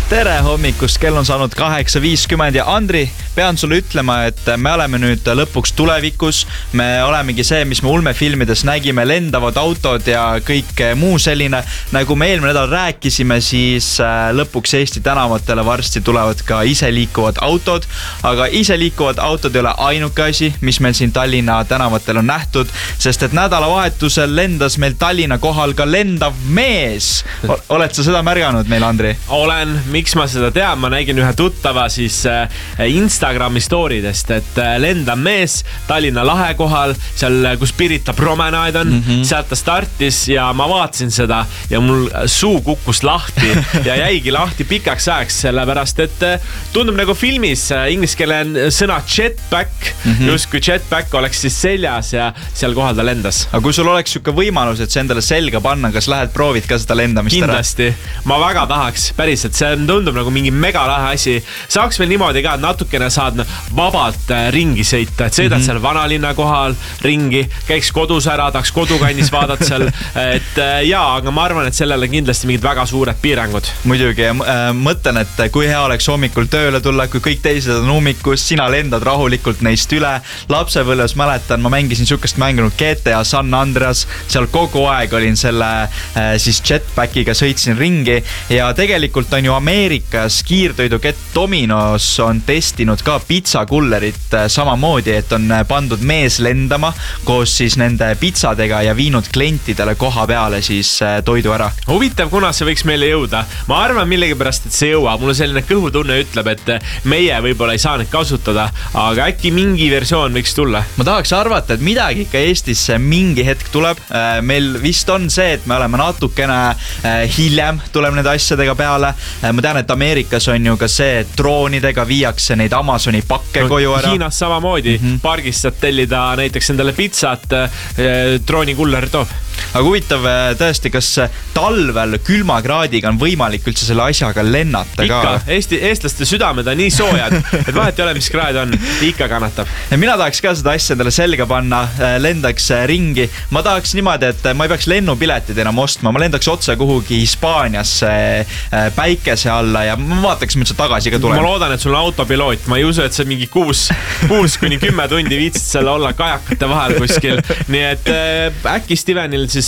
Tere hommikust, kell on saanud 8.50 ja Andri, pean sulle ütlema, et me oleme nüüd lõpuks tulevikus. Me olemegi see, mis me ulmefilmides nägime, lendavad autod ja kõik muu selline. Nagu me eelmine nädal rääkisime, siis lõpuks Eesti tänavatele varsti tulevad ka iseliikuvad autod. Aga iseliikuvad autod ei ole ainuke asi, mis meil siin Tallinna tänavatel on nähtud, sest et nädalavahetusel lendas meil Tallinna kohal ka lendav mees. Oled sa seda märganud meil, Andri? Olen, miks ma seda tean, ma nägin ühe tuttava siis Instagrami storidest, et lendav mees Tallinna lahe kohal, seal kus Pirita promenaid on, sealt ta startis ja ma vaatasin seda ja mul suu kukkus lahti ja jäigi lahti pikaks ajaks, sellepärast et tundub nagu filmis ingliskeelne sõna jetpack, justkui jetpack oleks siis seljas ja seal kohal ta lendas. Aga kui sul oleks siuke võimalus, et see endale selga panna, kas lähed proovid ka seda lendamist ära? Kindlasti, ma väga tahaks, päriselt, see tundub nagu mingi megalahe asi. Saaks veel niimoodi ka, et natukene saad vabalt ringi sõita, et sõidad seal vanalinna kohal ringi, käiks kodus ära, tahaks kodukannis vaadata seal, et jaa, aga ma arvan, et sellele kindlasti mingid väga suured piirangud. Muidugi, mõtlen, et kui hea oleks hommikul tööle tulla, kui kõik teised on ummikus, sina lendad rahulikult neist üle. Lapsepõlves mäletan, ma mängisin sukest mänginud GTA San Andreas, seal kogu aeg olin selle siis jetpackiga sõitsin ringi ja tegelikult on ju Ameerikas kiirtoidukett Domino's on testinud ka pizzakullerit samamoodi, et on pandud mees lendama koos siis nende pizzadega ja viinud klientidele koha peale siis toidu ära. Huvitav, kuna see võiks meile jõuda. Ma arvan millegipärast, et see jõuab. Mul selline kõhutunne ütleb, et meie võib-olla ei saa neid kasutada, aga äkki mingi versioon võiks tulla. Ma tahaks arvata, et midagi ikka Eestisse mingi hetk tuleb. Meil vist on see, et me oleme natukene hiljem tuleb need asjadega peale. Ma tean, et Ameerikas on ju ka see, et droonidega viiakse neid Amazoni pakke koju ära. Hiinas samamoodi, pargist saad tellida näiteks endale pizzat, droonikuller toob. Aga huvitav tõesti, kas talvel külmakraadiga on võimalik üldse selle asjaga lennata ikka, ka? Eestlaste südamed on nii soojad, et vahet ei ole, mis kraad on, ikka kannatab. Mina tahaks ka seda asja endale selga panna, lendaks ringi. Ma tahaks niimoodi, et ma ei peaks lennupiletid enam ostma, ma lendaks otse kuhugi Hispaaniasse päikese alla ja ma vaataks, mis tagasi ka tuleb. Ma loodan, et sul on autopiloot, ma ei usu, et sa mingi 6-10 tundi viitsid seal olla kajakate vahel kuskil, nii et äkki Stevenil siis